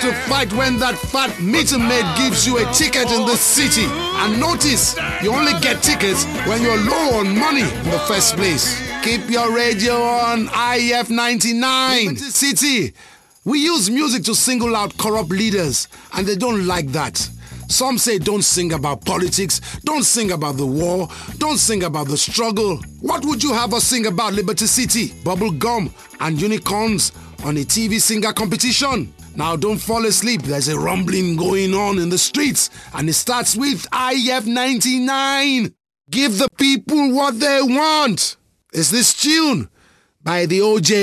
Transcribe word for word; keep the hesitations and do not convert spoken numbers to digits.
to fight when that fat meter maid gives you a ticket in the city. And notice, you only get tickets when you're low on money in the first place. Keep your radio on I F ninety-nine. City, we use music to single out corrupt leaders, and they don't like that. Some say don't sing about politics, don't sing about the war, don't sing about the struggle. What would you have us sing about, Liberty City, bubble gum and unicorns on a T V singer competition? Now don't fall asleep, there's a rumbling going on in the streets, and it starts with I F ninety-nine. Give the people what they want. It's this tune by the O J